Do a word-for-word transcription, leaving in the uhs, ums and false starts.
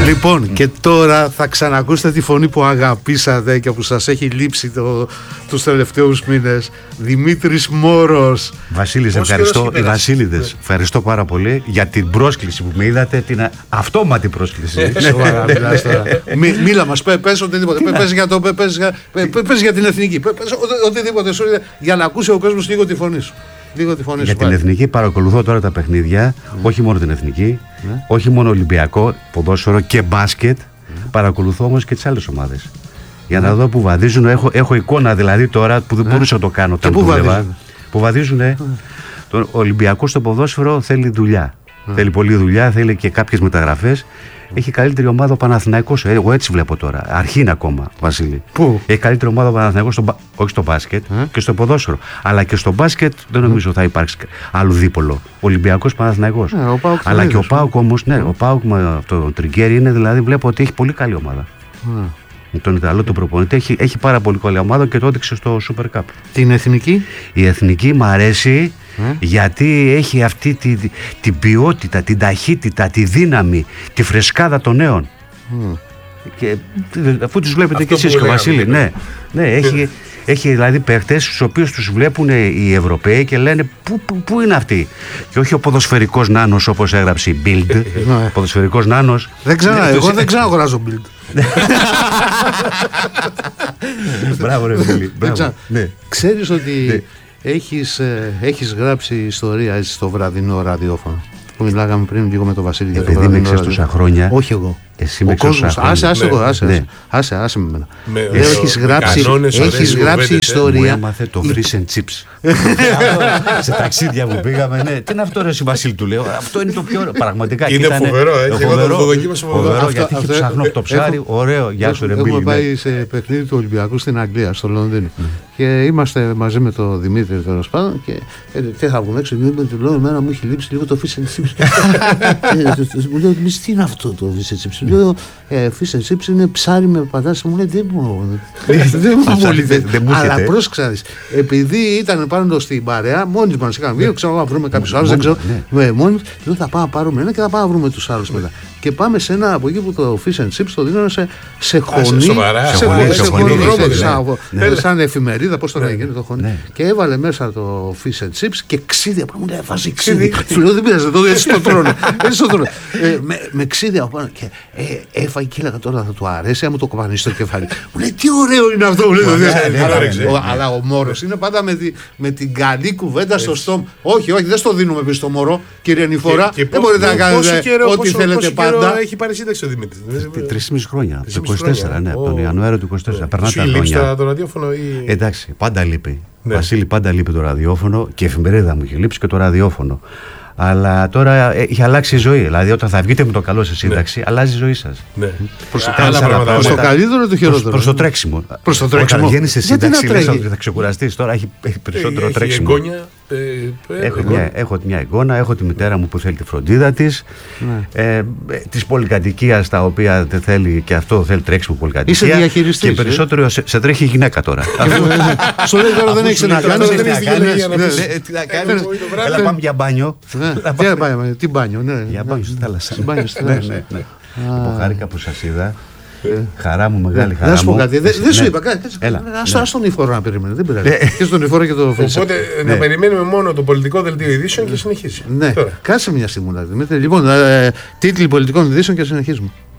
Λοιπόν, και τώρα θα ξανακούσετε τη φωνή που αγαπήσατε και που σας έχει λείψει το, τους τελευταίους μήνες. Δημήτρης Μόρος. Βασίλης, ευχαριστώ. Οι Βασίλειδες, ευχαριστώ πάρα πολύ για την πρόσκληση που με είδατε, την αυτόματη πρόσκληση. Σοβαρά, μιλάς τώρα. Μι, μίλα μας, πες οτιδήποτε. Πες για, το, πες, πες για την εθνική. Πες οτιδήποτε σου είδε, για να ακούσει ο κόσμος λίγο τη φωνή σου. Λίγο τη φωνή για σου την πάλι. εθνική παρακολουθώ τώρα τα παιχνίδια, mm. όχι μόνο την εθνική, mm. όχι μόνο Ολυμπιακό, ποδόσφαιρο και μπάσκετ, mm. παρακολουθώ όμως και τις άλλες ομάδες. Για mm. να δω που βαδίζουν, έχω, έχω εικόνα δηλαδή τώρα που δεν mm. μπορούσα να το κάνω. Και πού βαδίζουν. Που βαδίζουν, mm. το Ολυμπιακό στο ποδόσφαιρο θέλει δουλειά. Mm. Θέλει πολλή δουλειά, θέλει και κάποιες μεταγραφές. Έχει καλύτερη ομάδα ο Παναθηναϊκός. Εγώ έτσι βλέπω τώρα. Αρχή είναι ακόμα, Βασίλη. Πού? Έχει καλύτερη ομάδα ο Παναθηναϊκός, στο, όχι στο μπάσκετ, mm. και στο ποδόσφαιρο. Αλλά και στο μπάσκετ δεν νομίζω mm. θα υπάρξει άλλο δίπολο. Ολυμπιακός Παναθηναϊκός. Yeah, αλλά και ο ΠΑΟΚ όμως, ναι, mm. ο ΠΑΟΚ με το Τριγκέρι είναι δηλαδή, βλέπω ότι έχει πολύ καλή ομάδα. Mm. Με τον Ιταλό τον προπονητή έχει, έχει πάρα πολύ καλή ομάδα και το έδειξε στο Super Cup. Την εθνική? Η εθνική μου αρέσει. Mm. Γιατί έχει αυτή τη, την ποιότητα, την ταχύτητα, τη δύναμη, τη φρεσκάδα των νέων. Mm. Και αφού τους βλέπετε και εσείς και ο Βασίλη, ναι, ναι, έχει, έχει δηλαδή παίχτες στους οποίους τους βλέπουν οι Ευρωπαίοι και λένε πού, πού, πού είναι αυτοί. Και όχι ο ποδοσφαιρικός νάνος όπως έγραψε η Bild. Ο ποδοσφαιρικός νάνος. Δεν ξέρω, εγώ δεν ξέρω αγοράζω Bild. Μπράβο ρε φίλοι. Ξέρεις ότι Έχεις, ε, έχεις γράψει ιστορία έτσι, στο βραδινό ραδιόφωνο που μιλάγαμε πριν λίγο με τον Βασίλη. Επειδή με ξέρεις τόσα χρόνια. Όχι εγώ. Εσύ με ξέρεις τόσα χρόνια. Άσε, άσε, ναι. άσε, άσε, άσε, άσε με μένα. Με, ε, έχεις γράψει, έχεις γράψει ιστορία. Μου έμαθε το fish and chips. Σε ταξίδια που πήγαμε. Ναι. Τι είναι αυτό ρε εσύ Βασίλη, του λέω. Αυτό είναι το πιο ωραίο. Πραγματικά. Είναι φοβερό, έτσι. Εγώ το δοκίμασα φοβερό. Γιατί έχει ψαχνό από το ψάρι. Ωραίο. Γεια σου ρε Μπίλη. Έχουμε πάει σε παιχνίδι του Ολυμπιακού στην Αγγλία, στο Λονδίνο. Και είμαστε μαζί με τον Δημήτρη τέλος πάντων και τι θα βγούμε έξω. Του λέω εμένα μου έχει λείψει λίγο το fish and chips. Μου λέω τι είναι αυτό το fish and chips. Λέω fish and chips είναι ψάρι με πατάτες. Μου λέει δεν μου βολεύει. Αλλά πρόσεξα, επειδή ήταν πάνω στην παρέα, μόνοι μας είχαν βγει, ξέρω να βρούμε κάποιους άλλους, δεν ξέρω. Μόνοι μας, λέω θα πάμε να πάρουμε ένα και θα πάμε να βρούμε τους άλλους μετά. Και πάμε σε ένα από εκεί που το fish and chips το δίνανε σε, σε χωνί, σε χωνί, σαν εφημερίδα, πώς το λέγεται το χωνί. Και έβαλε μέσα το fish and chips και ξύδια που μου λέει βάζει ξύδι. Του λέω δεν πειράζει, έτσι το τρώνε. Με ξύδια από πάνω. Και έφαγε και έλεγα τώρα θα του αρέσει, αν μου το κοπανίσει στο κεφάλι. Μου λέει τι ωραίο είναι αυτό. Αλλά ο Μόρος είναι πάντα με την καλή κουβέντα στο στόμα. Όχι, όχι, δεν στο δίνουμε πίσω στο Μωρό, κύριε Νηφορά. Δεν μπορείτε να κάνετε ό,τι θέλετε πάντα. Έχει πάρει σύνταξη ο Δημήτρης. Τρεις και μισό χρόνια. Το είκοσι τέσσερα, ναι, τον Ιανουάριο του είκοσι τέσσερα. Περνά τα χρόνια. Το ραδιόφωνο ή... Εντάξει, πάντα λείπει. Ναι. Βασίλη, πάντα λείπει το ραδιόφωνο και η εφημερίδα μου είχε λείψει και το ραδιόφωνο. Αλλά τώρα έχει αλλάξει η ζωή. Δηλαδή, όταν θα βγείτε με το καλό σε σύνταξη, ναι. αλλάζει η ζωή σας. Ναι. Προς το καλύτερο ή το χειρότερο? Προς το τρέξιμο. Προς το τρέξιμο. Όταν βγαίνεις σε σύνταξη, λες ότι θα ξεκουραστείς. Τώρα έχει περισσότερο έχει τρέξιμο. Εγγόνια, ε, ε, έχω, μια, έχω μια εγγόνα, έχω τη μητέρα μου που θέλει τη φροντίδα της. Ναι. Ε, της πολυκατοικίας, τα οποία θέλει και αυτό θέλει τρέξιμο πολυκατοικία. Είσαι διαχειριστής. Και περισσότερο σε, σε τρέχει η γυναίκα τώρα. Σου λέει τώρα δεν έχεις να κάνεις. Τι να κάνεις. Έλα πάμε για μπάνιο. Τι μπάνιο, ναι. Για μπάνιο στη θάλασσα. Μπάνιο στη θάλασσα. Χάρηκα που σας είδα. Χαρά μου, μεγάλη χαρά μου. Να σου πω κάτι, δεν σου είπα κάτι. Ας τον Ιφόρο να περιμένει, δεν πειράζει. Και στον Ιφόρο και το Facebook. Οπότε να περιμένουμε μόνο το πολιτικό δελτίο ειδήσεων και συνεχίζει. Ναι, κάτσε μια στιγμή. Λοιπόν, τίτλοι πολιτικών ειδήσεων και συνεχίζουμε.